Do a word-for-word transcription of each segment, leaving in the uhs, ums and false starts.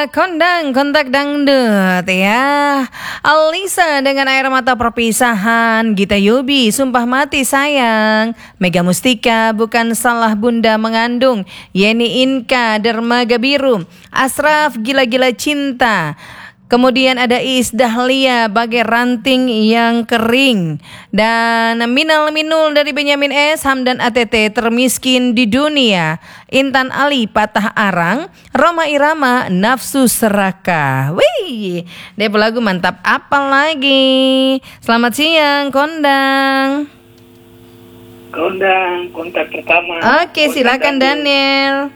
kondang kontak dangdut ya. Alisa dengan air mata perpisahan. Gita Yobi sumpah mati sayang. Mega Mustika bukan salah bunda mengandung. Yeni Inka dermaga biru. Asraf gila-gila cinta. Kemudian ada Iis Dahlia bagai ranting yang kering. Dan Minal Minul dari Benyamin S. Hamdan A T T termiskin di dunia. Intan Ali patah arang. Roma Irama nafsu serakah. Wih, dia lagu mantap apa lagi. Selamat siang Kondang. Kondang kontak pertama. Oke, silakan Daniel.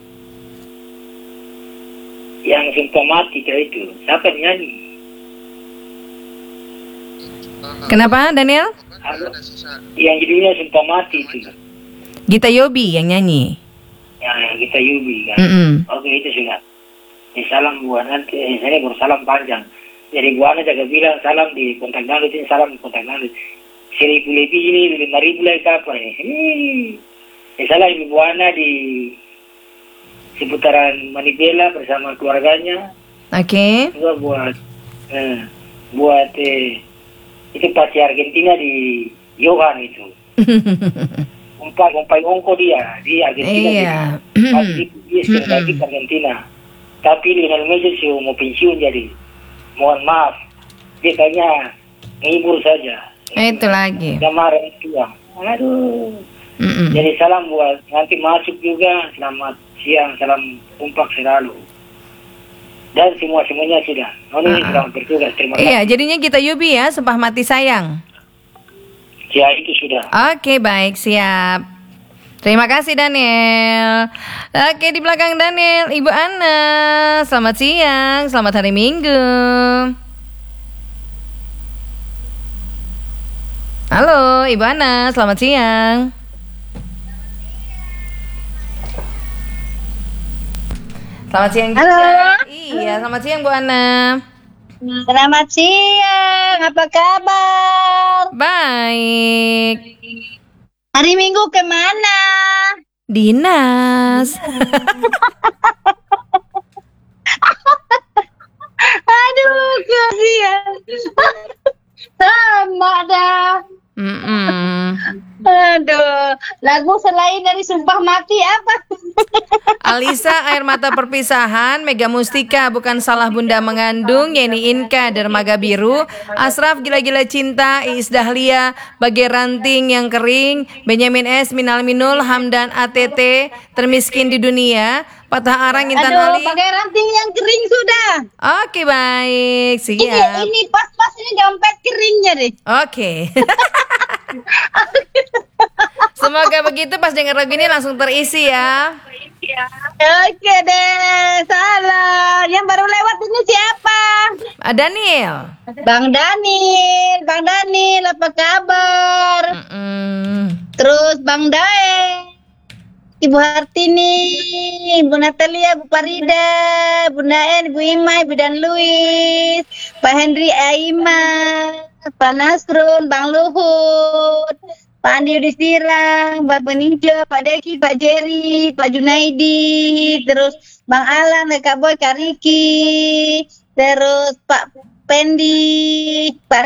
Yang sumpah mati kayak itu, siapa yang nyanyi? Kenapa Daniel? Halo? Yang judulnya sumpah mati itu. Gita Yobi yang nyanyi. Ya, kita Yubi kan. Mm-mm. Oke, itu sudah. Di salam buat nanti, eh, saya bersalam panjang. Jadi buana jaga bilang salam di kontak dangdut ini, salam di kontak dangdut. Seribu lebih ini, lima ribu lagi kapan ya? Di salam ibu buana di seputaran Manibela bersama keluarganya. Oke. Juga buat eh, buat eh, itu pasti Argentina di Johan itu. umpai umpai ongko dia di Argentina. Iya. Pasti dia sudah lagi ke Argentina. Tapi Lionel Messi sih mau pensiun jadi mohon maaf. Dia kayaknya ngibur saja. Itu lagi. Kemarin itu ya. Aduh. Mm-mm. Jadi salam buat nanti masuk juga. Selamat siang, salam kompak selalu. Dan semua-semuanya sudah. Noni Uh-uh. selamat bertugas. Terima kasih. Iya, jadinya Gita Yubi ya, sumpah mati sayang. Ya, itu sudah. Oke, baik, siap. Terima kasih Daniel. Oke, di belakang Daniel, Ibu Ana. Selamat siang, selamat hari Minggu. Halo, Ibu Ana, selamat siang. Selamat siang juga. Halo. Iya, selamat siang Bu Ana. Selamat siang, apa kabar? Baik. Hari Minggu kemana? Dinas. Aduh, kasihan. Sama dah. Mm-mm. Aduh, lagu selain dari Sumpah Mati apa? Alisa air mata perpisahan, Mega Mustika bukan salah bunda mengandung, Yeni Inka dermaga biru, Asraf gila-gila cinta, Iis Dahlia bagai ranting yang kering, Benyamin S Minal Minul Hamdan A T T termiskin di dunia, patah arang Intan Aduh, Ali. pakai ranting yang kering sudah. Oke baik, Ini siap. ini pas-pas ini dompet keringnya deh. Oke. Semoga begitu pas denger lagu ini langsung terisi ya. Oke deh, salah. Yang baru lewat ini siapa? Ah, Daniel. Bang Danil, Bang Danil, apa kabar? Mm-mm. Terus Bang Dae, Ibu Hartini, Ibu Natalia, Bu Farida, Bunda En, Bu Imai, Bu Dan Luis, Pak Henry Aima, Pak Nasrun, Bang Luhut, Pak Andi Yudhistira, Mbak Benijo, Pak Deki, Pak Jerry, Pak Junaidi, terus Bang Alan, Kak Boy, Kak Riki, terus Pak Pendi, Pak